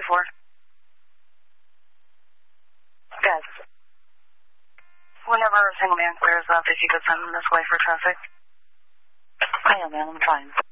Yes. Whenever a single man clears up, if you could send him this way for traffic. I am, man. I'm trying.